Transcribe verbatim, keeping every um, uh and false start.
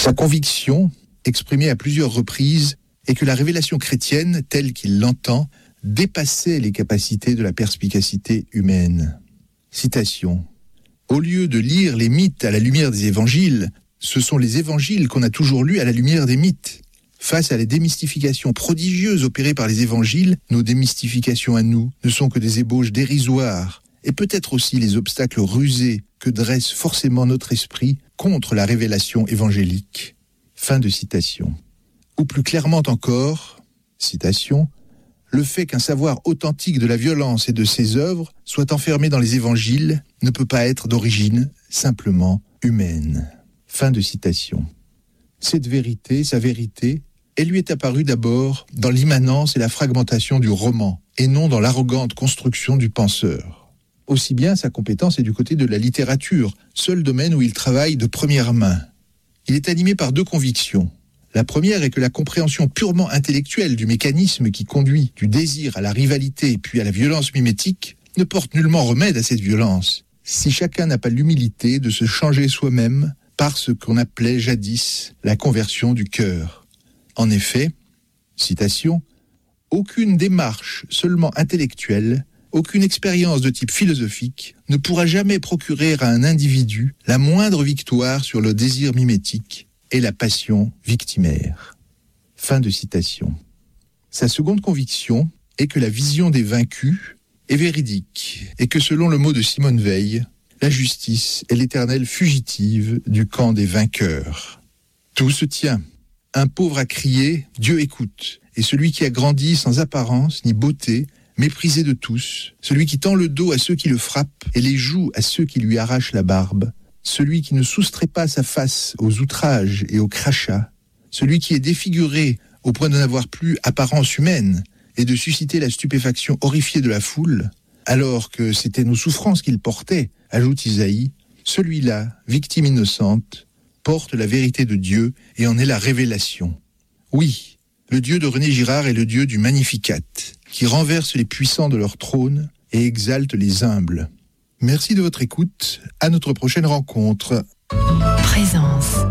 Sa conviction, exprimée à plusieurs reprises, est que la révélation chrétienne, telle qu'il l'entend, dépassait les capacités de la perspicacité humaine. Citation. « Au lieu de lire les mythes à la lumière des évangiles, ce sont les évangiles qu'on a toujours lus à la lumière des mythes. Face à la démystification prodigieuse opérée par les évangiles, nos démystifications à nous ne sont que des ébauches dérisoires, et peut-être aussi les obstacles rusés que dresse forcément notre esprit contre la révélation évangélique. » Fin de citation. Ou plus clairement encore, citation, « Le fait qu'un savoir authentique de la violence et de ses œuvres soit enfermé dans les évangiles ne peut pas être d'origine simplement humaine. » Fin de citation. Cette vérité, sa vérité, elle lui est apparue d'abord dans l'immanence et la fragmentation du roman, et non dans l'arrogante construction du penseur. Aussi bien sa compétence est du côté de la littérature, seul domaine où il travaille de première main. Il est animé par deux convictions. La première est que la compréhension purement intellectuelle du mécanisme qui conduit du désir à la rivalité puis à la violence mimétique ne porte nullement remède à cette violence, si chacun n'a pas l'humilité de se changer soi-même par ce qu'on appelait jadis la conversion du cœur. En effet, citation, « Aucune démarche seulement intellectuelle, aucune expérience de type philosophique ne pourra jamais procurer à un individu la moindre victoire sur le désir mimétique et la passion victimaire. » Fin de citation. Sa seconde conviction est que la vision des vaincus est véridique et que selon le mot de Simone Veil, la justice est l'éternelle fugitive du camp des vainqueurs. Tout se tient. Un pauvre a crié « Dieu écoute » et celui qui a grandi sans apparence ni beauté, méprisé de tous, celui qui tend le dos à ceux qui le frappent et les joues à ceux qui lui arrachent la barbe, celui qui ne soustrait pas sa face aux outrages et aux crachats, celui qui est défiguré au point de n'avoir plus apparence humaine et de susciter la stupéfaction horrifiée de la foule, alors que c'était nos souffrances qu'il portait, ajoute Isaïe, celui-là, victime innocente, porte la vérité de Dieu et en est la révélation. Oui, le Dieu de René Girard est le Dieu du Magnificat, qui renverse les puissants de leur trône et exalte les humbles. Merci de votre écoute. À notre prochaine rencontre. Présence.